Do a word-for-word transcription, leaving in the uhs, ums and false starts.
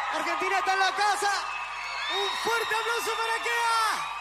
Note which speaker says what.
Speaker 1: Argentina está en la casa. Un fuerte aplauso para Kea.